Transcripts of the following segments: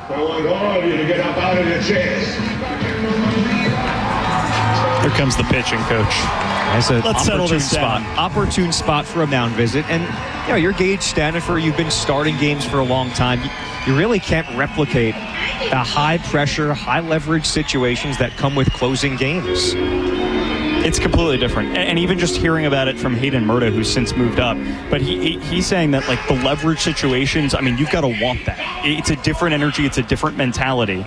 I want all of you to get up out of your chairs. Here comes the pitching coach. As an Let's settle this down. opportune spot for a mound visit. And, you're Gage Stanifer. You've been starting games for a long time. You really can't replicate the high-pressure, high-leverage situations that come with closing games. It's completely different. And even just hearing about it from Hayden Murta, who's since moved up, but he's saying that, like, the leverage situations, I mean, you've got to want that. It's a different energy. It's a different mentality.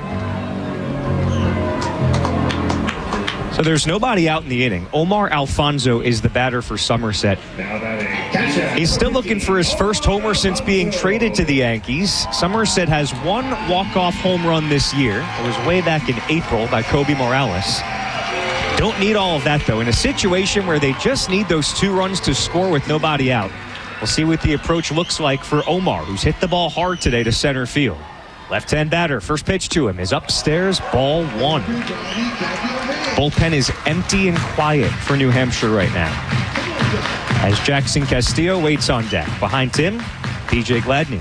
So there's nobody out in the inning. Omar Alfonso is the batter for Somerset. He's still looking for his first homer since being traded to the Yankees. Somerset has one walk-off home run this year. It was way back in April by Kobe Morales. Don't need all of that, though. In a situation where they just need those 2 runs to score with nobody out. We'll see what the approach looks like for Omar, who's hit the ball hard today to center field. Left-hand batter, first pitch to him is upstairs, ball 1. Bullpen is empty and quiet for New Hampshire right now, as Jackson Castillo waits on deck. Behind him, PJ Gladney.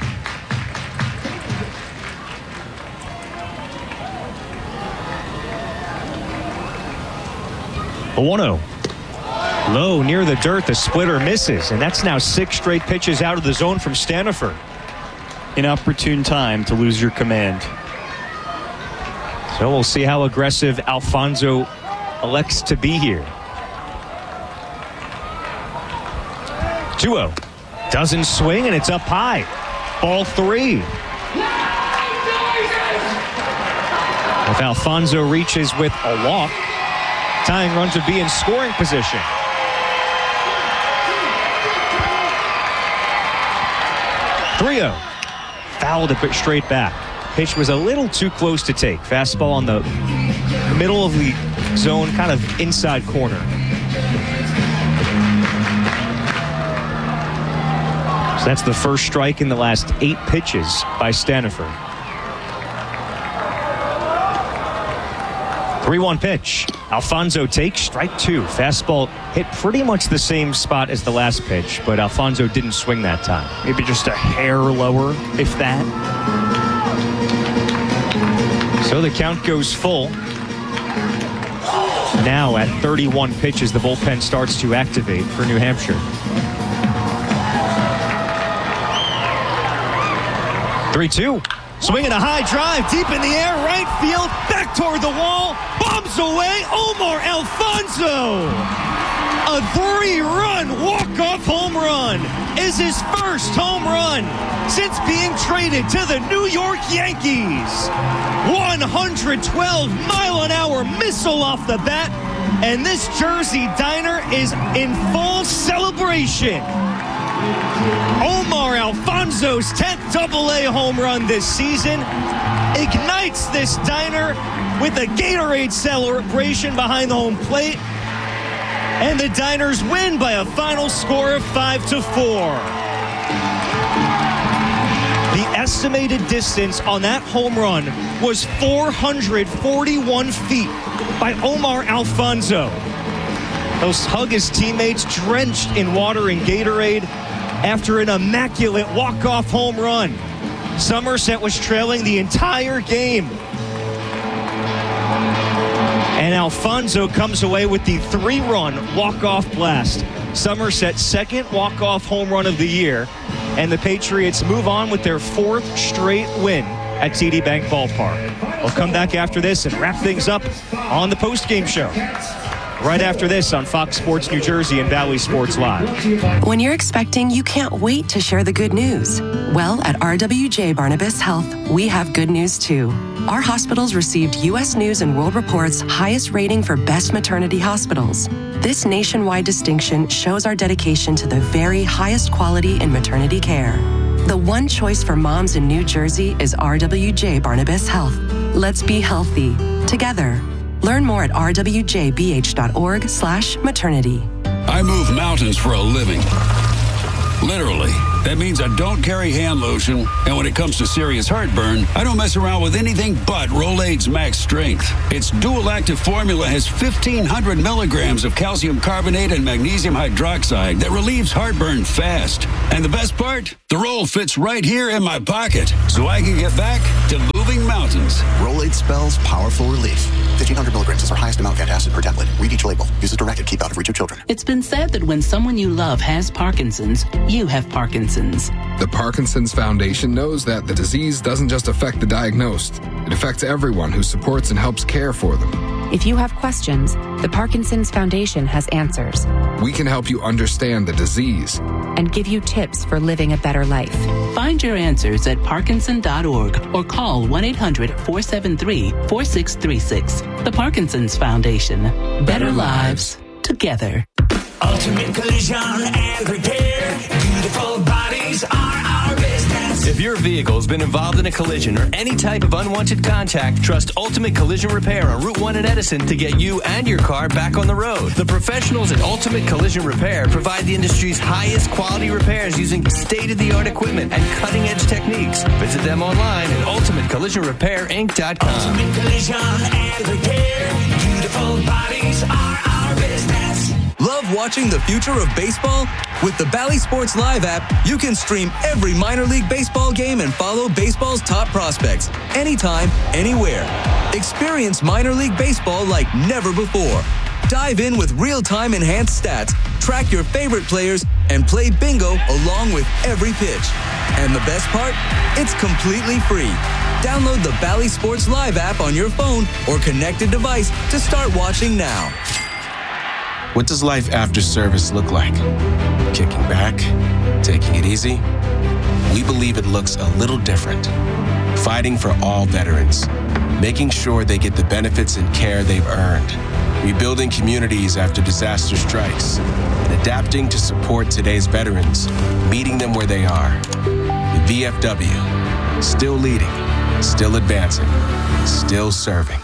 The 1-0. Low near the dirt, the splitter misses, and that's now 6 straight pitches out of the zone from Stanifer. Inopportune time to lose your command. So we'll see how aggressive Alfonso elects to be here. 2-0. Doesn't swing, and it's up high. Ball 3. If Alfonso reaches with a walk, tying runs would be in scoring position. 3-0. Fouled a bit straight back. Pitch was a little too close to take. Fastball on the middle of the zone, kind of inside corner. So that's the first strike in the last 8 pitches by Stanifer. 3-1 pitch. Alfonso takes strike 2. Fastball hit pretty much the same spot as the last pitch, but Alfonso didn't swing that time. Maybe just a hair lower, if that. So the count goes full. Now at 31 pitches, the bullpen starts to activate for New Hampshire. 3-2. Swinging a high drive deep in the air, right field, back toward the wall, bombs away, Omar Alfonso. A 3-run walk-off home run is his first home run since being traded to the New York Yankees. 112-mile-an-hour missile off the bat, and this Jersey diner is in full celebration. Omar Alfonso's 10th AA home run this season ignites this diner with a Gatorade celebration behind the home plate, and the Diners win by a final score of 5-4. The estimated distance on that home run was 441 feet by Omar Alfonso. He'll hug his teammates drenched in water and Gatorade after an immaculate walk-off home run. Somerset was trailing the entire game. And Alfonso comes away with the 3-run walk-off blast. Somerset's second walk-off home run of the year. And the Patriots move on with their 4th straight win at TD Bank Ballpark. We'll come back after this and wrap things up on the post-game show. Right after this on Fox Sports New Jersey and Valley Sports Live. When you're expecting, you can't wait to share the good news. Well, at RWJ Barnabas Health, we have good news too. Our hospitals received U.S. News and World Report's highest rating for best maternity hospitals. This nationwide distinction shows our dedication to the very highest quality in maternity care. The one choice for moms in New Jersey is RWJ Barnabas Health. Let's be healthy together. Learn more at rwjbh.org/maternity. I move mountains for a living. Literally. That means I don't carry hand lotion, and when it comes to serious heartburn, I don't mess around with anything but Rolaids Max Strength. Its dual-active formula has 1,500 milligrams of calcium carbonate and magnesium hydroxide that relieves heartburn fast. And the best part? The roll fits right here in my pocket, so I can get back to moving mountains. It spells powerful relief. 1,500 milligrams is our highest amount of antacid per tablet. Read each label. Use as directed. Keep out of reach of children. It's been said that when someone you love has Parkinson's, you have Parkinson's. The Parkinson's Foundation knows that the disease doesn't just affect the diagnosed. It affects everyone who supports and helps care for them. If you have questions, the Parkinson's Foundation has answers. We can help you understand the disease and give you tips for living a better life. Find your answers at Parkinson.org or call 1-800-473-4636. The Parkinson's Foundation. Better lives together. Ultimate Collision and Repair. Beautiful bodies are our business. If your vehicle's been involved in a collision or any type of unwanted contact, trust Ultimate Collision Repair on Route 1 in Edison to get you and your car back on the road. The professionals at Ultimate Collision Repair provide the industry's highest quality repairs using state-of-the-art equipment and cutting-edge techniques. Visit them online at ultimatecollisionrepair.inc.com. Ultimate Collision and Repair. Beautiful bodies are our business. Love watching the future of baseball? With the Bally Sports Live app, you can stream every minor league baseball game and follow baseball's top prospects anytime, anywhere. Experience minor league baseball like never before. Dive in with real-time enhanced stats, track your favorite players, and play bingo along with every pitch. And the best part? It's completely free. Download the Bally Sports Live app on your phone or connected device to start watching now. What does life after service look like? Kicking back? Taking it easy? We believe it looks a little different. Fighting for all veterans. Making sure they get the benefits and care they've earned. Rebuilding communities after disaster strikes. And adapting to support today's veterans. Meeting them where they are. The VFW. Still leading. Still advancing. Still serving.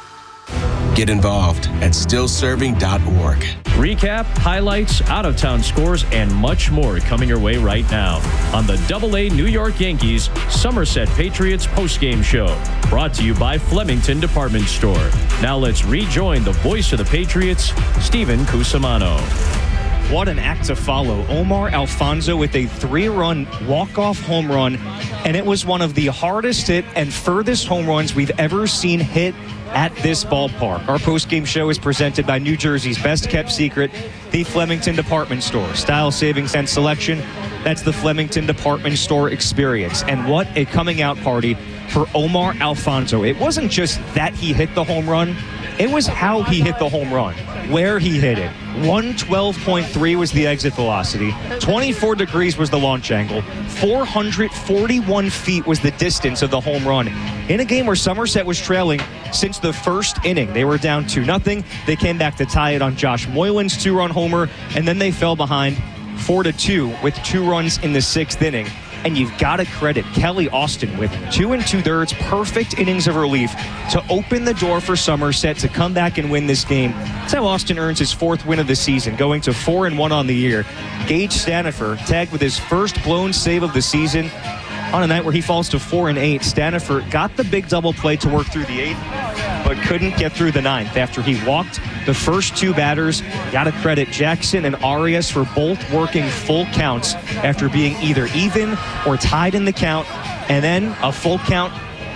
Get involved at stillserving.org. Recap, highlights, out-of-town scores, and much more coming your way right now on the AA New York Yankees Somerset Patriots postgame show. Brought to you by Flemington Department Store. Now let's rejoin the voice of the Patriots, Stephen Cusimano. What an act to follow. Omar Alfonso with a 3-run walk-off home run, and it was one of the hardest hit and furthest home runs we've ever seen hit at this ballpark. Our postgame show is presented by New Jersey's best-kept secret, the Flemington Department Store. Style, savings, and selection. That's the Flemington Department Store experience. And what a coming-out party for Omar Alfonso. It wasn't just that he hit the home run. It was how he hit the home run, where he hit it. 112.3 was the exit velocity. 24 degrees was the launch angle. 441 feet was the distance of the home run. In a game where Somerset was trailing since the first inning. They were down 2-0. They came back to tie it on Josh Moylan's 2-run homer, and then they fell behind 4-2 with 2 runs in the 6th inning. And you've got to credit Kelly Austin with 2 2/3 perfect innings of relief to open the door for Somerset to come back and win this game. That's how Austin earns his 4th win of the season, going to 4-1 on the year. Gage Stanifer tagged with his first blown save of the season. On a night where he falls to 4-8, Stanifer got the big double play to work through the 8th, but couldn't get through the 9th after he walked the first 2 batters. Got to credit Jackson and Arias for both working full counts after being either even or tied in the count, and then a full count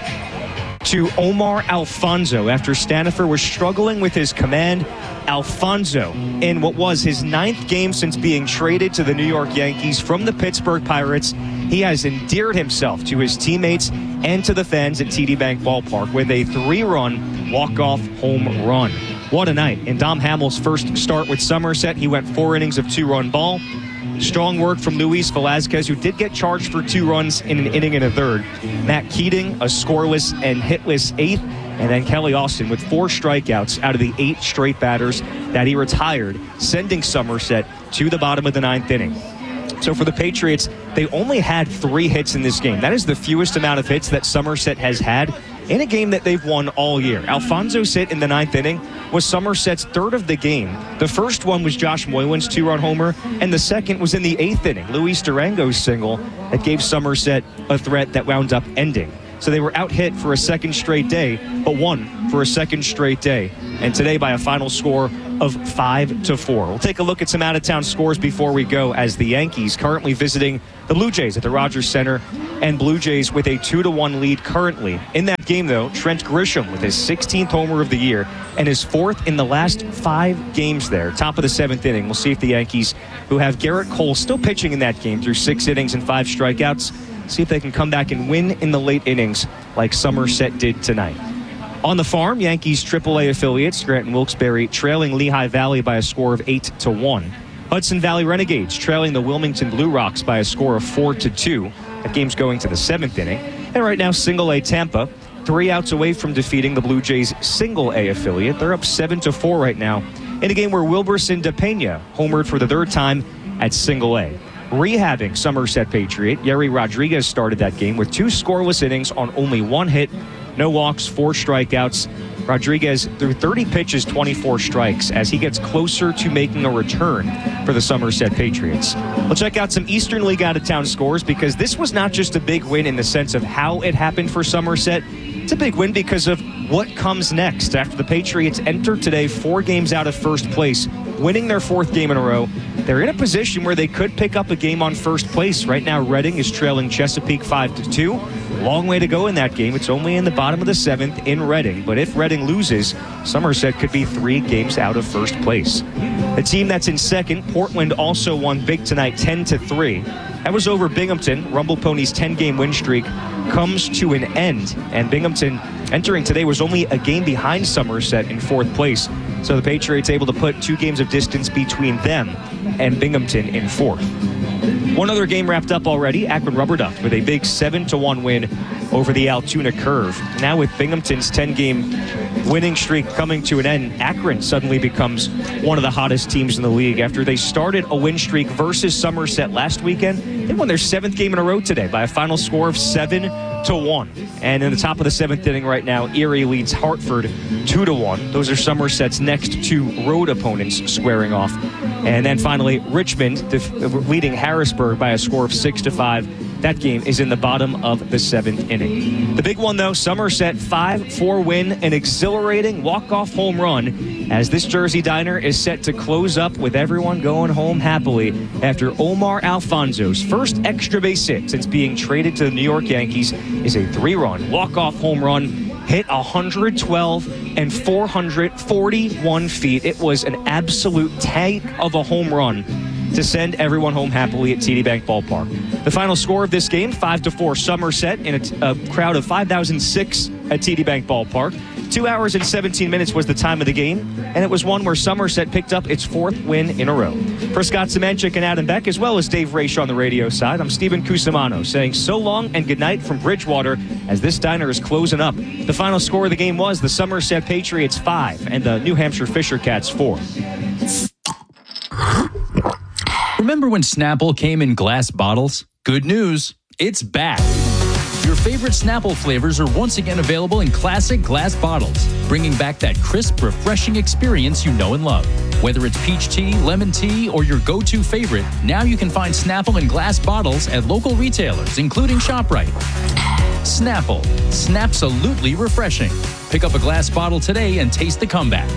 to Omar Alfonso after Stanifer was struggling with his command. Alfonso, in what was his 9th game since being traded to the New York Yankees from the Pittsburgh Pirates, he has endeared himself to his teammates and to the fans at TD Bank Ballpark with a 3-run walk-off home run. What a night. In Dom Hamill's first start with Somerset, he went 4 innings of 2-run ball. Strong work from Luis Velazquez, who did get charged for 2 runs in an inning and a third. Matt Keating, a scoreless and hitless 8th. And then Kelly Austin with 4 strikeouts out of the 8 straight batters that he retired, sending Somerset to the bottom of the 9th inning. So for the Patriots, they only had 3 hits in this game. That is the fewest amount of hits that Somerset has had in a game that they've won all year. Alfonso's hit in the 9th inning was Somerset's 3rd of the game. The first one was Josh Moylan's 2-run homer, and the second was in the 8th inning, Luis Durango's single that gave Somerset a threat that wound up ending. So they were out hit for a second straight day, but won for a second straight day. And today, by a final score of 5-4. We'll take a look at some out-of-town scores before we go, as the Yankees currently visiting the Blue Jays at the Rogers Center, and Blue Jays with a 2-1 lead currently. In that game, though, Trent Grisham with his 16th homer of the year and his 4th in the last 5 games there. Top of the 7th inning. We'll see if the Yankees, who have Garrett Cole still pitching in that game through 6 innings and 5 strikeouts, see if they can come back and win in the late innings like Somerset did tonight. On the farm, Yankees AAA affiliates Scranton Wilkes-Barre trailing Lehigh Valley by a score of 8-1. Hudson Valley Renegades trailing the Wilmington Blue Rocks by a score of 4-2. That game's going to the 7th inning. And right now, Single A Tampa, 3 outs away from defeating the Blue Jays Single A affiliate. They're up 7-4 right now in a game where Wilburson De Pena homered for the 3rd time at Single A. Rehabbing Somerset Patriot, Yerry Rodriguez started that game with 2 scoreless innings on only 1 hit, no walks, 4 strikeouts. Rodriguez threw 30 pitches, 24 strikes as he gets closer to making a return for the Somerset Patriots. We'll check out some Eastern League out-of-town scores, because this was not just a big win in the sense of how it happened for Somerset. It's a big win because of what comes next. After the Patriots enter today 4 games out of first place, winning their 4th game in a row, they're in a position where they could pick up a game on first place. Right now, Reading is trailing Chesapeake 5-2. Long way to go in that game. It's only in the bottom of the 7th in Reading. But if Reading loses, Somerset could be 3 games out of first place. The team that's in second, Portland, also won big tonight, 10-3. That was over Binghamton. Rumble Ponies' 10-game win streak comes to an end. And Binghamton, entering today, was only a game behind Somerset in 4th place. So the Patriots able to put 2 games of distance between them and Binghamton in 4th. One other game wrapped up already, Akron Rubber Duck with a big 7-1 win over the Altoona Curve. Now with Binghamton's 10-game winning streak coming to an end, Akron suddenly becomes one of the hottest teams in the league. After they started a win streak versus Somerset last weekend, they won their 7th game in a row today by a final score of 7-1. And in the top of the 7th inning right now, Erie leads Hartford 2-1. Those are Somerset's next 2 road opponents squaring off. And then finally, Richmond leading Harrisburg by a score of 6-5. That game is in the bottom of the 7th inning. The big one, though, Somerset 5-4 win, an exhilarating walk-off home run, as this Jersey Diner is set to close up with everyone going home happily after Omar Alfonso's first extra base hit since being traded to the New York Yankees is a 3-run walk-off home run, hit 112 and 441 feet. It was an absolute tank of a home run to send everyone home happily at TD Bank Ballpark. The final score of this game, 5-4 Somerset in a crowd of 5,006 at TD Bank Ballpark. 2 hours and 17 minutes was the time of the game, and it was one where Somerset picked up its 4th win in a row. For Scott Semenchik and Adam Beck, as well as Dave Raish on the radio side, I'm Stephen Cusimano saying so long and good night from Bridgewater as this diner is closing up. The final score of the game was the Somerset Patriots 5 and the New Hampshire Fisher Cats 4. Remember when Snapple came in glass bottles? Good news, it's back. Your favorite Snapple flavors are once again available in classic glass bottles, bringing back that crisp, refreshing experience you know and love. Whether it's peach tea, lemon tea, or your go-to favorite, now you can find Snapple in glass bottles at local retailers, including ShopRite. Snapple, Snapsalutely refreshing. Pick up a glass bottle today and taste the comeback.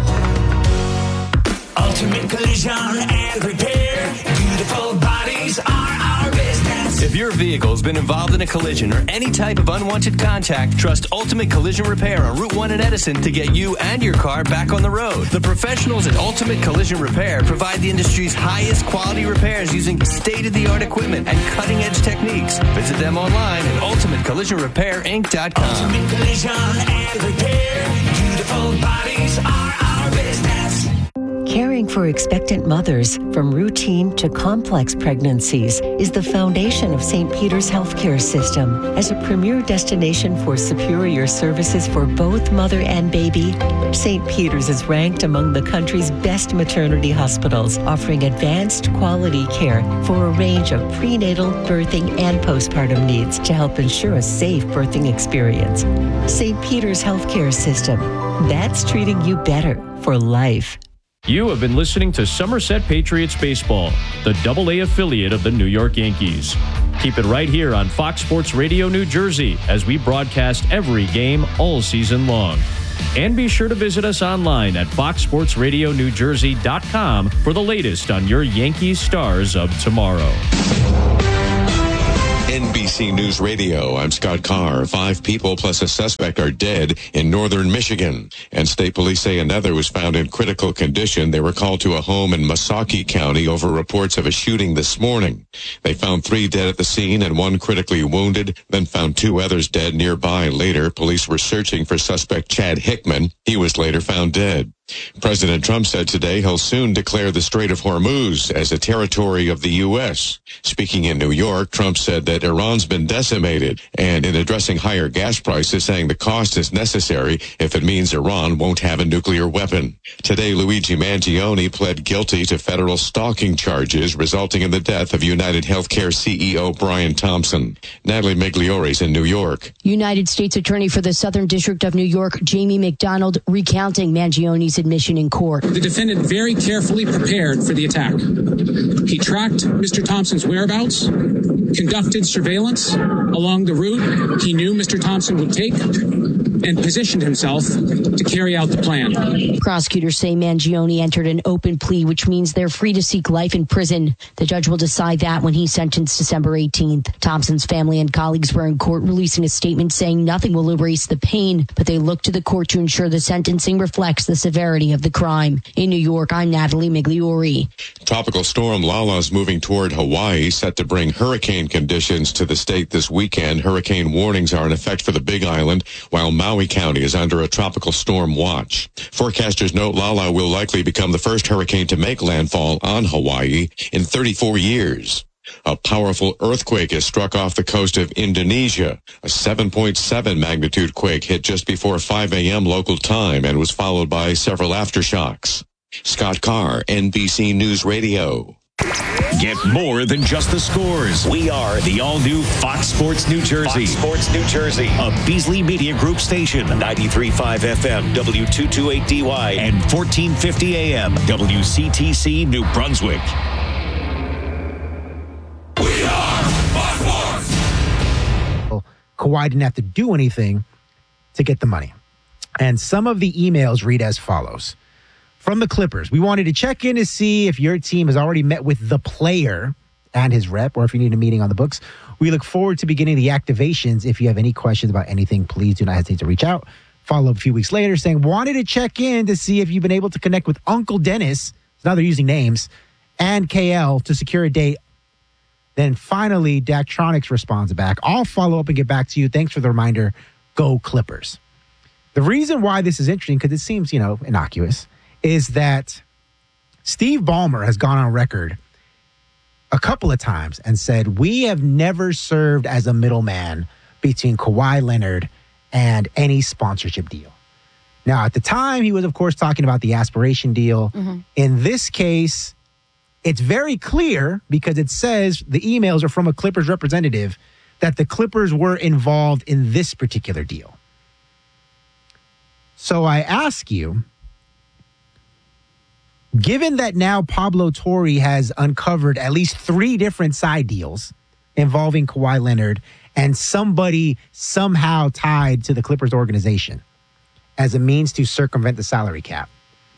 Ultimate Collision and Repair. Beautiful bodies are our business. If your vehicle's been involved in a collision or any type of unwanted contact, trust Ultimate Collision Repair on Route 1 in Edison to get you and your car back on the road. The professionals at Ultimate Collision Repair provide the industry's highest quality repairs using state-of-the-art equipment and cutting-edge techniques. Visit them online at ultimatecollisionrepairinc.com. Ultimate Collision and Repair. Beautiful bodies are our business. Caring for expectant mothers from routine to complex pregnancies is the foundation of St. Peter's Healthcare System. As a premier destination for superior services for both mother and baby, St. Peter's is ranked among the country's best maternity hospitals, offering advanced quality care for a range of prenatal, birthing, and postpartum needs to help ensure a safe birthing experience. St. Peter's Healthcare System. That's treating you better for life. You have been listening to Somerset Patriots Baseball, the AA affiliate of the New York Yankees. Keep it right here on Fox Sports Radio New Jersey as we broadcast every game all season long. And be sure to visit us online at foxsportsradionewjersey.com for the latest on your Yankees stars of tomorrow. NBC News Radio, I'm Scott Carr. 5 people plus a suspect are dead in northern Michigan. And state police say another was found in critical condition. They were called to a home in Massaquoi County over reports of a shooting this morning. They found 3 dead at the scene and 1 critically wounded, then found 2 others dead nearby. Later, police were searching for suspect Chad Hickman. He was later found dead. President Trump said today he'll soon declare the Strait of Hormuz as a territory of the U.S. Speaking in New York, Trump said that Iran's been decimated, and in addressing higher gas prices, saying the cost is necessary if it means Iran won't have a nuclear weapon. Today, Luigi Mangione pled guilty to federal stalking charges resulting in the death of United Healthcare CEO Brian Thompson. Natalie Migliore's in New York. United States Attorney for the Southern District of New York, Jamie McDonald, recounting Mangione's admission in court. The defendant very carefully prepared for the attack. He tracked Mr. Thompson's whereabouts, conducted surveillance along the route he knew Mr. Thompson would take, and positioned himself to carry out the plan. Prosecutors say Mangione entered an open plea, which means they're free to seek life in prison. The judge will decide that when he's sentenced December 18th. Thompson's family and colleagues were in court releasing a statement saying nothing will erase the pain, but they look to the court to ensure the sentencing reflects the severity of the crime. In New York, I'm Natalie Migliore. Tropical storm Lala's moving toward Hawaii, set to bring hurricane conditions to the state this weekend. Hurricane warnings are in effect for the Big Island, while Maui County is under a tropical storm watch. Forecasters note Lala will likely become the first hurricane to make landfall on Hawaii in 34 years. A powerful earthquake has struck off the coast of Indonesia. A 7.7 magnitude quake hit just before 5 a.m. local time and was followed by several aftershocks. Scott Carr, NBC News Radio. Get more than just the scores. We are the all-new Fox Sports New Jersey. Fox Sports New Jersey. A Beasley Media Group station. 93.5 FM, W228DY, and 1450 AM, WCTC, New Brunswick. Kawhi didn't have to do anything to get the money. And some of the emails read as follows. From the Clippers, we wanted to check in to see if your team has already met with the player and his rep, or if you need a meeting on the books. We look forward to beginning the activations. If you have any questions about anything, please do not hesitate to reach out. Follow up a few weeks later saying, wanted to check in to see if you've been able to connect with Uncle Dennis, now they're using names, and KL to secure a date. Then finally, Daktronics responds back. I'll follow up and get back to you. Thanks for the reminder. Go Clippers. The reason why this is interesting, because it seems, innocuous, is that Steve Ballmer has gone on record a couple of times and said, we have never served as a middleman between Kawhi Leonard and any sponsorship deal. Now, at the time, he was, of course, talking about the aspiration deal. Mm-hmm. In this case, it's very clear, because it says the emails are from a Clippers representative, that the Clippers were involved in this particular deal. So I ask you, given that now Pablo Torre has uncovered at least 3 different side deals involving Kawhi Leonard and somebody somehow tied to the Clippers organization as a means to circumvent the salary cap,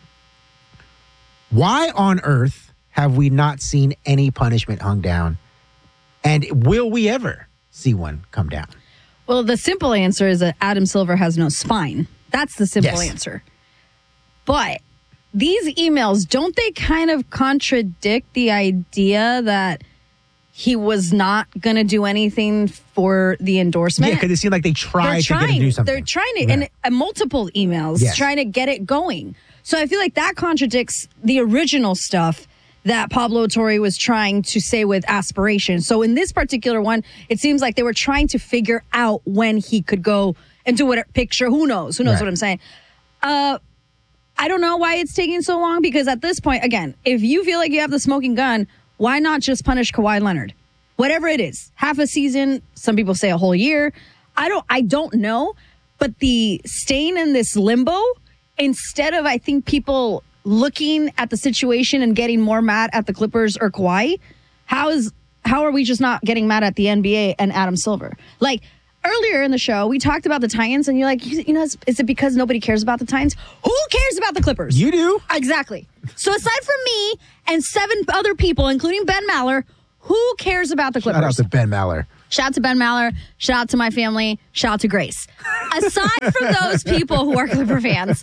why on earth have we not seen any punishment hung down? And will we ever see one come down? Well, the simple answer is that Adam Silver has no spine. That's the simple answer. But these emails, don't they kind of contradict the idea that he was not going to do anything for the endorsement? Yeah, because it seemed like they tried to get him to do something. They're trying to, and multiple emails, trying to get it going. So I feel like that contradicts the original stuff that Pablo Torre was trying to say with aspiration. So in this particular one, it seems like they were trying to figure out when he could go and do whatever picture. Who knows? What I'm saying? I don't know why it's taking so long, because at this point, again, if you feel like you have the smoking gun, why not just punish Kawhi Leonard? Whatever it is, half a season, some people say a whole year. I don't know, but the staying in this limbo, instead of, I think, people looking at the situation and getting more mad at the Clippers or Kawhi, how are we just not getting mad at the NBA and Adam Silver? Like, earlier in the show, we talked about the Titans, and you're like, is it because nobody cares about the Titans? Who cares about the Clippers? You do. Exactly. So aside from me and 7 other people, including Ben Maller, who cares about the Clippers? Shout out to Ben Maller. Shout out to Ben Maller. Shout out to my family. Shout out to Grace. Aside from those people who are Clipper fans,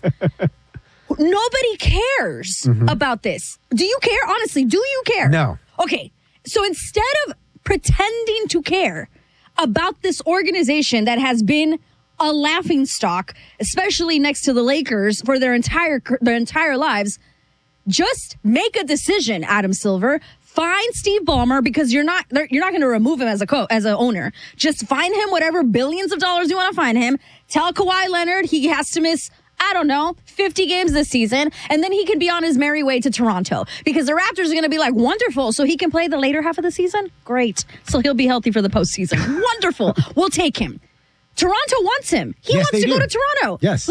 nobody cares about this. Do you care? Honestly, do you care? No. Okay. So instead of pretending to care about this organization that has been a laughingstock, especially next to the Lakers for their entire lives, just make a decision, Adam Silver. Find Steve Ballmer, because you're not going to remove him as an owner. Just find him whatever billions of dollars you want to find him. Tell Kawhi Leonard he has to miss, 50 games this season, and then he can be on his merry way to Toronto, because the Raptors are going to be like, wonderful, so he can play the later half of the season? Great. So he'll be healthy for the postseason. Wonderful. We'll take him. Toronto wants him. He wants to go to Toronto. Yes.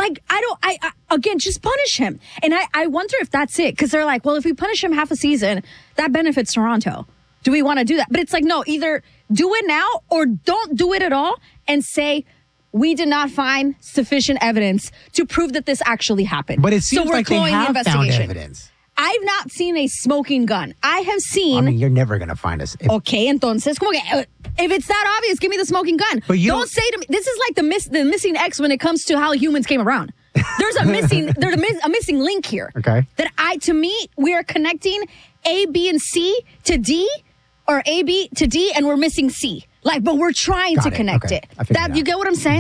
Again, just punish him. And I wonder if that's it, because they're like, well, if we punish him half a season, that benefits Toronto. Do we want to do that? But it's like, no, either do it now or don't do it at all and say, we did not find sufficient evidence to prove that this actually happened. But it seems like they have found evidence. I've not seen a smoking gun. I have seen... you're never going to find us. Okay, entonces, como que, if it's that obvious, give me the smoking gun. But don't say to me, this is like the missing X when it comes to how humans came around. There's a missing link here. Okay. To me, we are connecting A, B, and C to D, or A, B to D, and we're missing C. But we're trying to connect it. You get what I'm saying?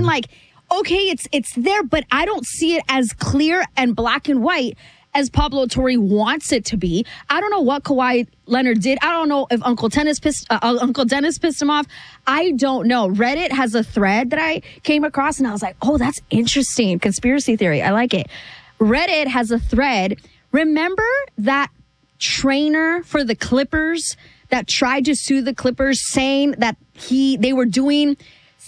Okay, it's there, but I don't see it as clear and black and white as Pablo Torre wants it to be. I don't know what Kawhi Leonard did. I don't know if Uncle Dennis pissed him off. I don't know. Reddit has a thread that I came across, and I was like, oh, that's interesting. Conspiracy theory. I like it. Reddit has a thread. Remember that trainer for the Clippers that tried to sue the Clippers, saying that they were doing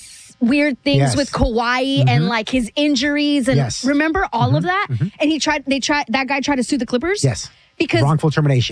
weird things with Kawhi and his injuries, and remember all of that? And that guy tried to sue the Clippers? Yes. Because wrongful termination.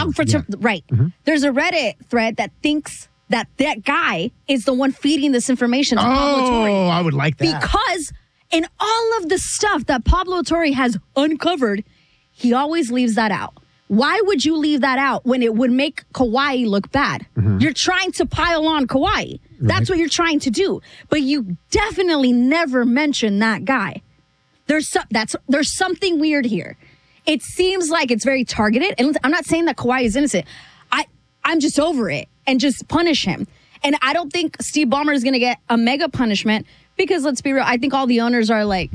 Right. There's a Reddit thread that thinks that guy is the one feeding this information to Pablo Torre. Oh, I would like that. Because in all of the stuff that Pablo Torre has uncovered, he always leaves that out. Why would you leave that out when it would make Kawhi look bad? You're trying to pile on Kawhi. That's what you're trying to do. But you definitely never mention that guy. There's something weird here. It seems like it's very targeted. And I'm not saying that Kawhi is innocent. I'm just over it and just punish him. And I don't think Steve Ballmer is going to get a mega punishment, because let's be real, I think all the owners are like,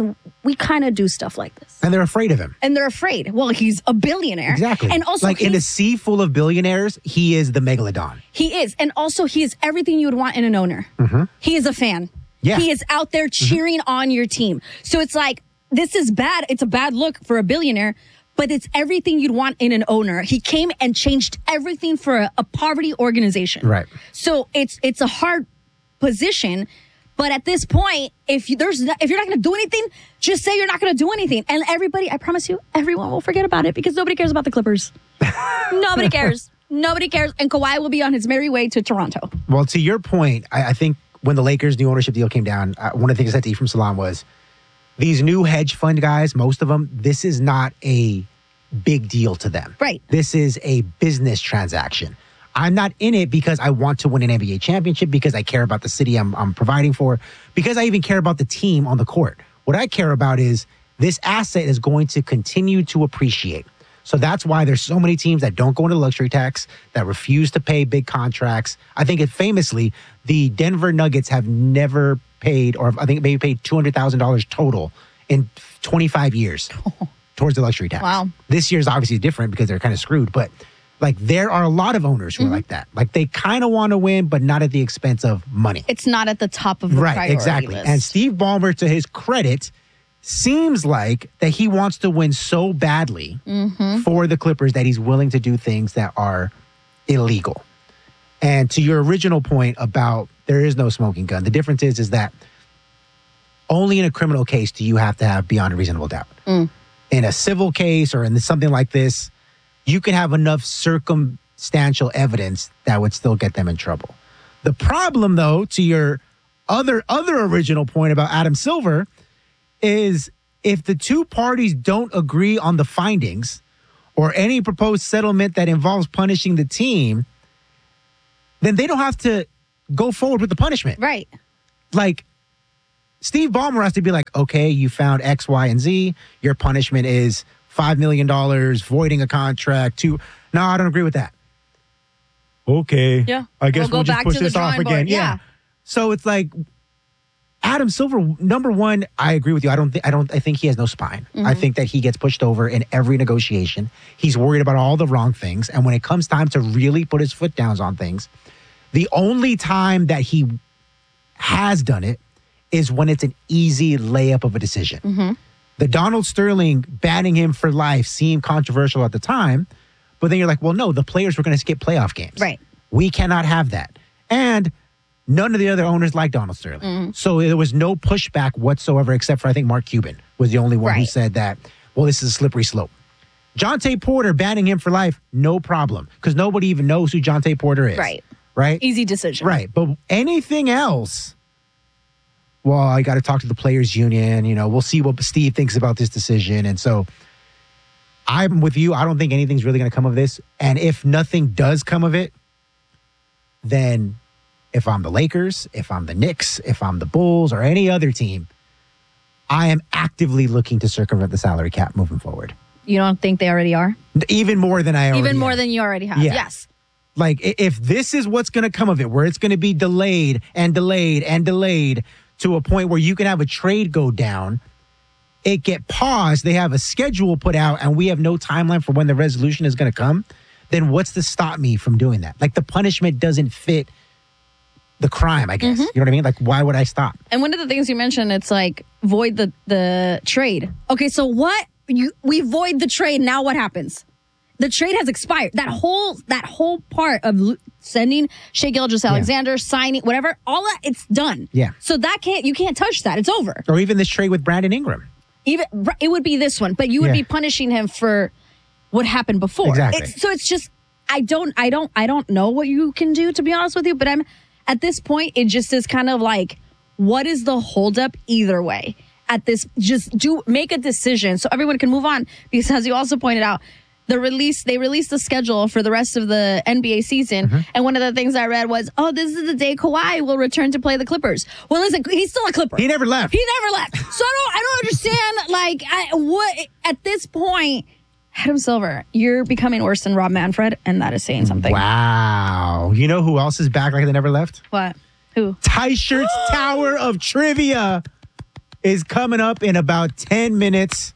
we kind of do stuff like this. And they're afraid of him. And they're afraid. Well, he's a billionaire. Exactly. And also, in a sea full of billionaires, he is the megalodon. He is. And also, he is everything you would want in an owner. He is a fan. Yeah. He is out there cheering on your team. So it's like, this is bad. It's a bad look for a billionaire, but it's everything you'd want in an owner. He came and changed everything for a poverty organization. Right. So it's a hard position. But at this point, if you're not going to do anything, just say you're not going to do anything. And everybody, I promise you, everyone will forget about it, because nobody cares about the Clippers. Nobody cares. Nobody cares. And Kawhi will be on his merry way to Toronto. Well, to your point, I think when the Lakers' new ownership deal came down, one of the things I said to Ephraim Salaam was, these new hedge fund guys, most of them, this is not a big deal to them. Right. This is a business transaction. I'm not in it because I want to win an NBA championship, because I care about the city I'm providing for, because I even care about the team on the court. What I care about is this asset is going to continue to appreciate. So that's why there's so many teams that don't go into luxury tax, that refuse to pay big contracts. I think famously, the Denver Nuggets have never paid, or I think maybe paid $200,000 total in 25 years towards the luxury tax. Wow. This year's obviously different because they're kind of screwed, but there are a lot of owners who are like that. They kind of want to win, but not at the expense of money. It's not at the top of the priority exactly. list. And Steve Ballmer, to his credit, seems like that he wants to win so badly for the Clippers that he's willing to do things that are illegal. And to your original point about there is no smoking gun, the difference is that only in a criminal case do you have to have beyond a reasonable doubt. In a civil case or in something like this, you can have enough circumstantial evidence that would still get them in trouble. The problem, though, to your other original point about Adam Silver is if the two parties don't agree on the findings or any proposed settlement that involves punishing the team, then they don't have to go forward with the punishment. Right. Like, Steve Ballmer has to be like, okay, you found X, Y, and Z. Your punishment is $5 million, voiding a contract. No, I don't agree with that. Okay. Yeah. I guess we'll just back push to the this off drawing again. board. Yeah. So it's like Adam Silver, number one, I agree with you. I think he has no spine. Mm-hmm. I think that he gets pushed over in every negotiation. He's worried about all the wrong things. And when it comes time to really put his foot down on things, the only time that he has done it is when it's an easy layup of a decision. Mm-hmm. The Donald Sterling banning him for life seemed controversial at the time, but then you're like, well, no, the players were going to skip playoff games. Right. We cannot have that. And none of the other owners like Donald Sterling. Mm-hmm. So there was no pushback whatsoever, except for, I think, Mark Cuban was the only one who said that, well, this is a slippery slope. Jonte Porter banning him for life, no problem, because nobody even knows who Jonte Porter is. Right? Easy decision. Right. But anything else, well, I got to talk to the players union. We'll see what Steve thinks about this decision. And so I'm with you. I don't think anything's really going to come of this. And if nothing does come of it, then if I'm the Lakers, if I'm the Knicks, if I'm the Bulls or any other team, I am actively looking to circumvent the salary cap moving forward. You don't think they already are? Even more than I already Even more am. than you already have. Yeah. Yes. Like, if this is what's going to come of it, where it's going to be delayed and delayed and delayed to a point where you can have a trade go down, it get paused, they have a schedule put out, and we have no timeline for when the resolution is going to come, then what's to stop me from doing that? Like, the punishment doesn't fit the crime, I guess. Mm-hmm. You know what I mean? Like, why would I stop? And one of the things you mentioned, it's like void the trade. Okay, so we void the trade. Now what happens? The trade has expired. That whole part of sending Shai Gilgeous-Alexander, signing, whatever, all that, it's done. Yeah. So you can't touch that. It's over. Or even this trade with Brandon Ingram. It would be this one, but you would be punishing him for what happened before. Exactly. It's just I don't know what you can do, to be honest with you, but I'm at this point, it just is kind of like, what is the holdup either way? At this, just make a decision so everyone can move on, because as you also pointed out, they released the schedule for the rest of the NBA season. Mm-hmm. And one of the things I read was, this is the day Kawhi will return to play the Clippers. Well, listen, he's still a Clipper. He never left. So I don't understand, what at this point, Adam Silver, you're becoming worse than Rob Manfred, and that is saying something. Wow. You know who else is back like they never left? What? Who? Ty Shirt's Tower of Trivia is coming up in about 10 minutes.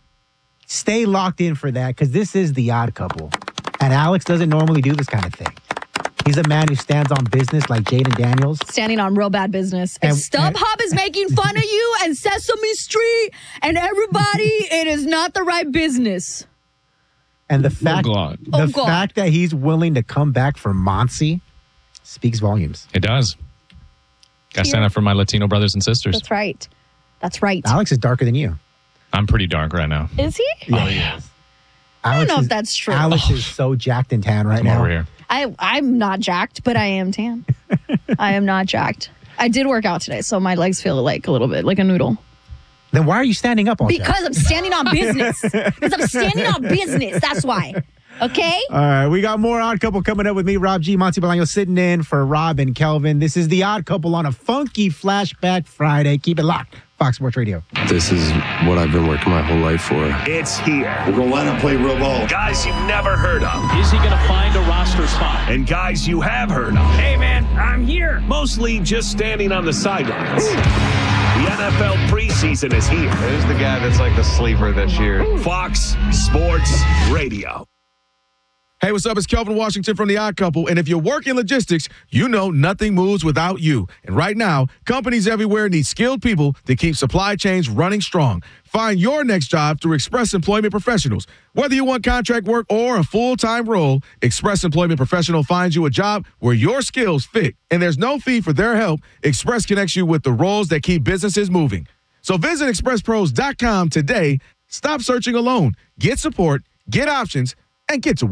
Stay locked in for that, because this is The Odd Couple. And Alex doesn't normally do this kind of thing. He's a man who stands on business like Jaden Daniels. Standing on real bad business. And StubHub is making fun of you, and Sesame Street, and everybody, it is not the right business. And the fact that he's willing to come back for Monty speaks volumes. It does. Got to stand up for my Latino brothers and sisters. That's right. That's right. Alex is darker than you. I'm pretty dark right now. Is he? Yeah, he is. I don't know if that's true. Alex is so jacked and tan right now. Over here. I'm not jacked, but I am tan. I am not jacked. I did work out today, so my legs feel like a little bit like a noodle. Then why are you standing up all day? Because I'm standing on business. Because I'm standing on business. That's why. Okay? All right. We got more Odd Couple coming up with me, Rob G. Monty Bolaño, sitting in for Rob and Kelvin. This is The Odd Couple on a funky Flashback Friday. Keep it locked. Fox Sports Radio. This is what I've been working my whole life for. It's here. We're going to line up, play real ball. Guys you've never heard of. Is he going to find a roster spot? And guys you have heard of. Hey, man, I'm here. Mostly just standing on the sidelines. The NFL preseason is here. Who's the guy that's like the sleeper this year? Fox Sports Radio. Hey, what's up? It's Kelvin Washington from The Odd Couple. And if you work in logistics, you know nothing moves without you. And right now, companies everywhere need skilled people to keep supply chains running strong. Find your next job through Express Employment Professionals. Whether you want contract work or a full-time role, Express Employment Professional finds you a job where your skills fit. And there's no fee for their help. Express connects you with the roles that keep businesses moving. So visit expresspros.com today. Stop searching alone. Get support, get options, and get to work.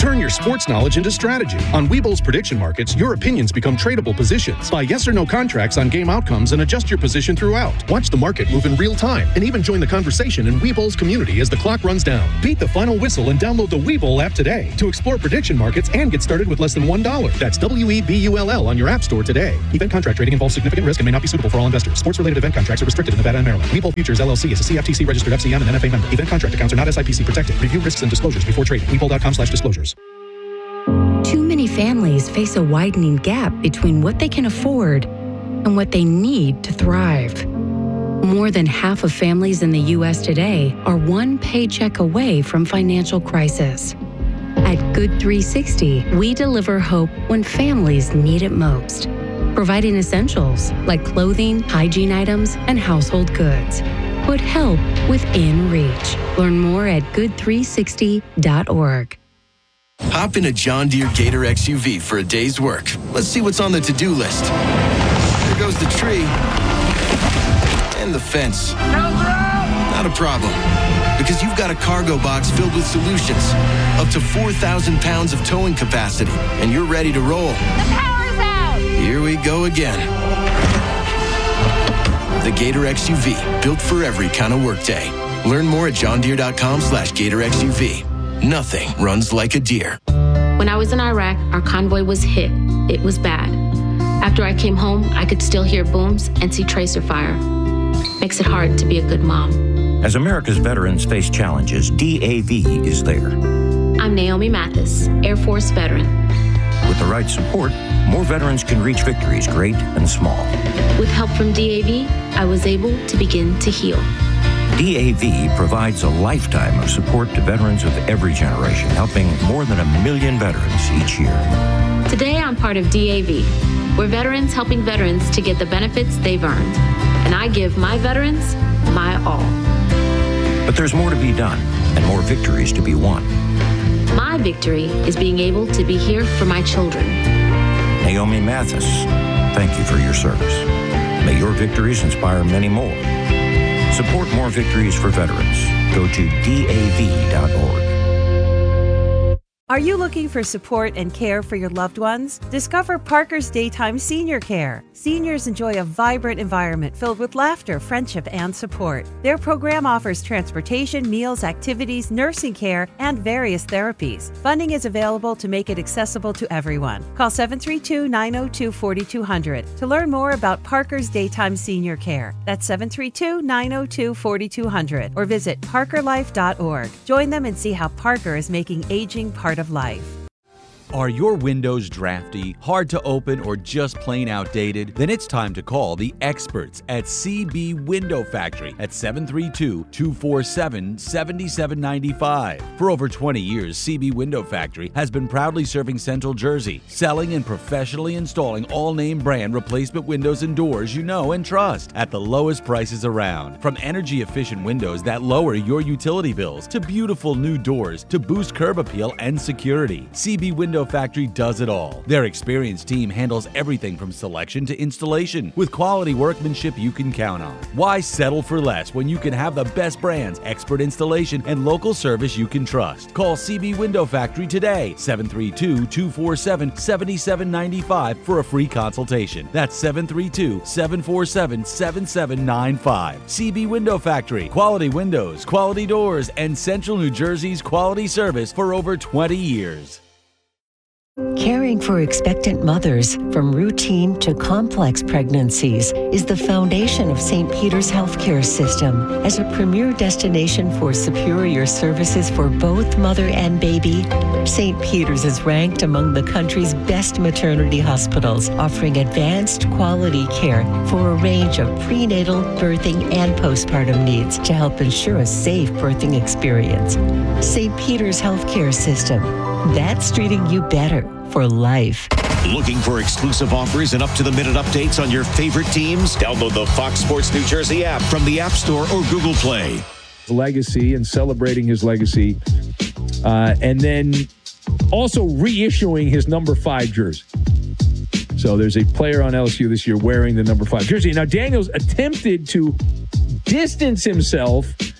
Turn your sports knowledge into strategy. On Webull's prediction markets, your opinions become tradable positions. Buy yes or no contracts on game outcomes and adjust your position throughout. Watch the market move in real time and even join the conversation in Webull's community as the clock runs down. Beat the final whistle and download the Webull app today to explore prediction markets and get started with less than $1. That's WEBULL on your app store today. Event contract trading involves significant risk and may not be suitable for all investors. Sports-related event contracts are restricted in Nevada and Maryland. Webull Futures LLC is a CFTC registered FCM and NFA member. Event contract accounts are not SIPC protected. Review risks and disclosures before trading. Webull.com/disclosures. Too many families face a widening gap between what they can afford and what they need to thrive. More than half of families in the U.S. today are one paycheck away from financial crisis. At Good 360, we deliver hope when families need it most, providing essentials like clothing, hygiene items, and household goods. Put help within reach. Learn more at good360.org. Hop in a John Deere Gator XUV for a day's work. Let's see what's on the to-do list. There goes the tree. And the fence. Not a problem. Because you've got a cargo box filled with solutions. Up to 4,000 pounds of towing capacity. And you're ready to roll. The power's out! Here we go again. The Gator XUV. Built for every kind of workday. Learn more at johndeere.com/Gator XUV. Nothing runs like a Deere. When I was in Iraq, our convoy was hit. It was bad. After I came home, I could still hear booms and see tracer fire. Makes it hard to be a good mom. As America's veterans face challenges, DAV is there. I'm Naomi Mathis, Air Force veteran. With the right support, more veterans can reach victories, great and small. With help from DAV, I was able to begin to heal. DAV provides a lifetime of support to veterans of every generation, helping more than 1 million veterans each year. Today, I'm part of DAV. We're veterans helping veterans to get the benefits they've earned. And I give my veterans my all. But there's more to be done and more victories to be won. My victory is being able to be here for my children. Naomi Mathis, thank you for your service. May your victories inspire many more. Support more victories for veterans. Go to DAV.org. Are you looking for support and care for your loved ones? Discover Parker's Daytime Senior Care. Seniors enjoy a vibrant environment filled with laughter, friendship, and support. Their program offers transportation, meals, activities, nursing care, and various therapies. Funding is available to make it accessible to everyone. Call 732-902-4200 to learn more about Parker's Daytime Senior Care. That's 732-902-4200 or visit parkerlife.org. Join them and see how Parker is making aging part of life. Are your windows drafty, hard to open, or just plain outdated? Then it's time to call the experts at CB Window Factory at 732-247-7795. For over 20 years, CB Window Factory has been proudly serving Central Jersey, selling and professionally installing all-name brand replacement windows and doors you know and trust at the lowest prices around. From energy-efficient windows that lower your utility bills to beautiful new doors to boost curb appeal and security, CB Window Factory does it all. Their experienced team handles everything from selection to installation with quality workmanship you can count on. Why settle for less when you can have the best brands, expert installation, and local service you can trust? Call CB Window Factory today, 732-247-7795 for a free consultation. That's 732-747-7795. CB Window Factory. Quality windows, quality doors, and Central New Jersey's quality service for over 20 years. Caring for expectant mothers from routine to complex pregnancies is the foundation of St. Peter's Healthcare System. As a premier destination for superior services for both mother and baby, St. Peter's is ranked among the country's best maternity hospitals, offering advanced quality care for a range of prenatal, birthing, and postpartum needs to help ensure a safe birthing experience. St. Peter's Healthcare System. That's treating you better for life. Looking for exclusive offers and up-to-the-minute updates on your favorite teams? Download the Fox Sports New Jersey app from the App Store or Google Play. Legacy and celebrating his legacy, and then also reissuing his number 5 jersey. So there's a player on LSU this year wearing the number 5 jersey. Now, Daniels attempted to distance himself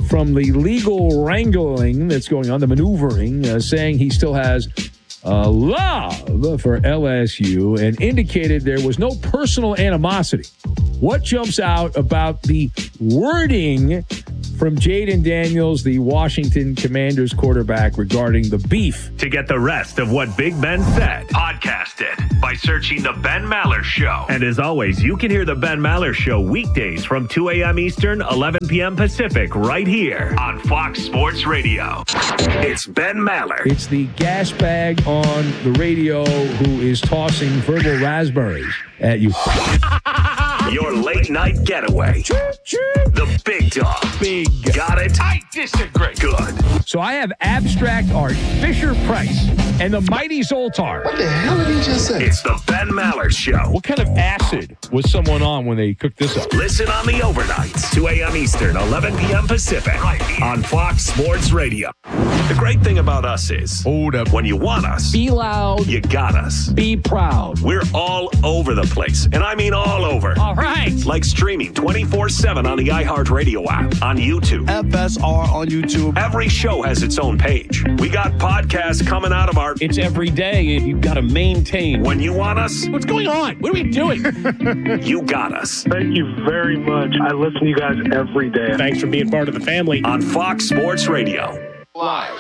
from the legal wrangling that's going on, the maneuvering, saying he still has love for LSU and indicated there was no personal animosity. What jumps out about the wording from Jaden Daniels, the Washington Commanders quarterback, regarding the beef? To get the rest of what Big Ben said, podcast it by searching The Ben Maller Show. And as always, you can hear The Ben Maller Show weekdays from 2 a.m. Eastern, 11 p.m. Pacific, right here on Fox Sports Radio. It's Ben Maller. It's the gas bag on the radio who is tossing verbal raspberries at you. Your late night getaway. The big dog. Big. Got it? I disagree. Good. So I have abstract art, Fisher Price, and the mighty Zoltar. What the hell did he just say? It's the Ben Maller Show. What kind of acid was someone on when they cooked this up? Listen on the overnights, 2 a.m. Eastern, 11 p.m. Pacific, right on Fox Sports Radio. The great thing about us is, hold up, when you want us, be loud, you got us. Be proud. We're all over the place, and I mean all over. All right. Like streaming 24/7 on the iHeartRadio app, on YouTube. FSR on YouTube. Every show has its own page. We got podcasts coming out of our... It's every day, and you've got to maintain. When you want us... What's going on? What are we doing? You got us. Thank you very much. I listen to you guys every day. Thanks for being part of the family. On Fox Sports Radio. Live.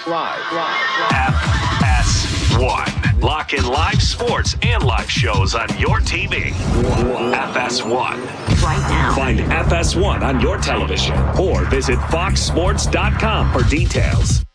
FS1. Lock in live sports and live shows on your TV. FS1. Right now. Find FS1 on your television or visit foxsports.com for details.